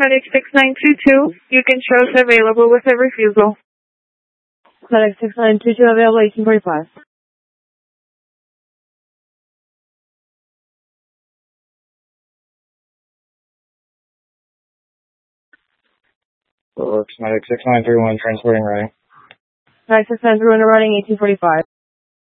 Medic 6922, you can show us available with a refusal. Medic 6922 available 1845. Works. Medic 6931 transporting ready. Medic 6931 running 1845.